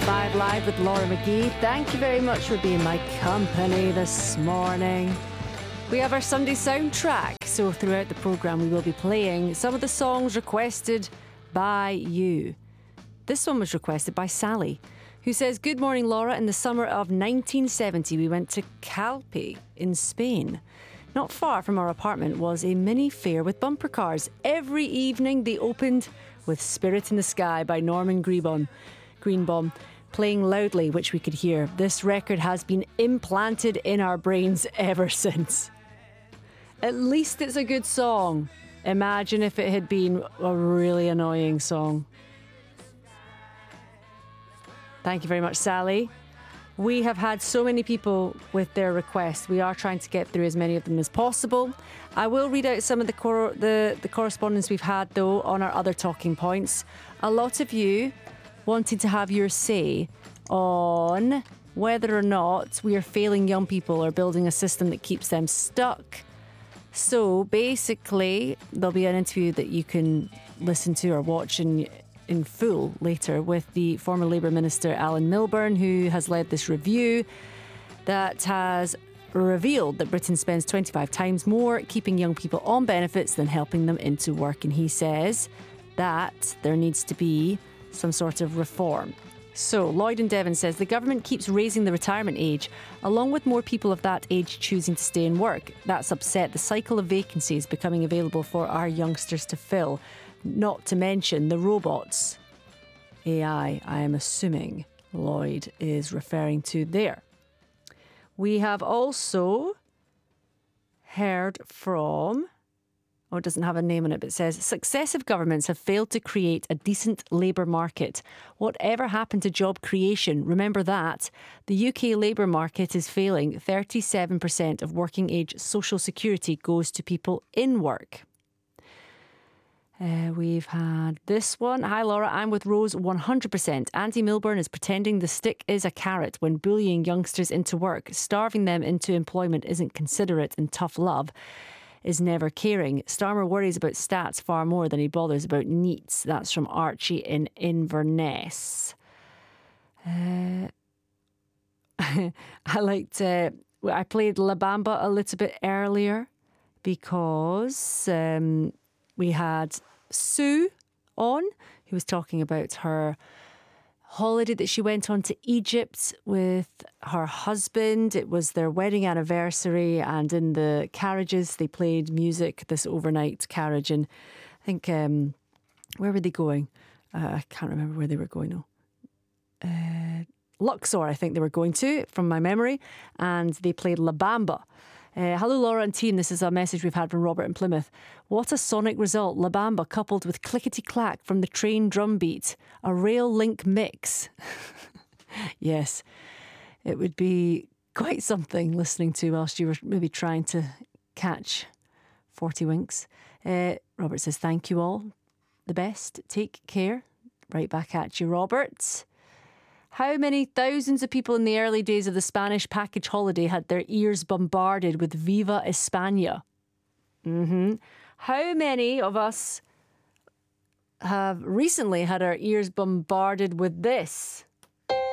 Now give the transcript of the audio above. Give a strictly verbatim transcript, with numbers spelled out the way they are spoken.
five Live with Laura McGee. Thank you very much for being my company this morning. We have our Sunday soundtrack, so throughout the programme we will be playing some of the songs requested by you. This one was requested by Sally, who says, "Good morning, Laura. In the summer of nineteen seventy, we went to Calpe in Spain. Not far from our apartment was a mini fair with bumper cars. Every evening they opened with Spirit in the Sky by Norman Greenbaum, Greenbaum playing loudly, which we could hear. This record has been implanted in our brains ever since." At least it's a good song. Imagine if it had been a really annoying song. Thank you very much, Sally. We have had so many people with their requests. We are trying to get through as many of them as possible. I will read out some of the cor- the, the correspondence we've had, though, on our other talking points. A lot of you wanted to have your say on whether or not we are failing young people or building a system that keeps them stuck. So basically, there'll be an interview that you can listen to or watch in in full later with the former Labour Minister Alan Milburn, who has led this review that has revealed that Britain spends twenty-five times more keeping young people on benefits than helping them into work. And he says that there needs to be some sort of reform. So Lloyd and Devon says the government keeps raising the retirement age, along with more people of that age choosing to stay in work. That's upset the cycle of vacancies becoming available for our youngsters to fill. Not to mention the robots. A I, I am assuming Lloyd is referring to there. We have also heard from, oh, it doesn't have a name on it, but it says, successive governments have failed to create a decent labour market. Whatever happened to job creation? Remember that. The U K labour market is failing. thirty-seven percent of working age social security goes to people in work. Uh, we've had this one. Hi, Laura. I'm with Rose one hundred percent. Andy Milburn is pretending the stick is a carrot when bullying youngsters into work. Starving them into employment isn't considerate, and tough love is never caring. Starmer worries about stats far more than he bothers about neats. That's from Archie in Inverness. Uh, I liked... Uh, I played La Bamba a little bit earlier because... Um, We had Sue on, who was talking about her holiday that she went on to Egypt with her husband. It was their wedding anniversary, and in the carriages they played music, this overnight carriage. And I think, um, where were they going? Uh, I can't remember where they were going now. Uh, Luxor, I think they were going to, from my memory. And they played La Bamba. Uh, hello, Laura and team. This is a message we've had from Robert in Plymouth. What a sonic result. La Bamba coupled with clickety-clack from the train drum beat. A rail link mix. Yes, it would be quite something listening to whilst you were maybe trying to catch forty winks. Uh, Robert says, thank you all. The best. Take care. Right back at you, Robert. How many thousands of people in the early days of the Spanish package holiday had their ears bombarded with Viva España? Mm-hmm. How many of us have recently had our ears bombarded with this?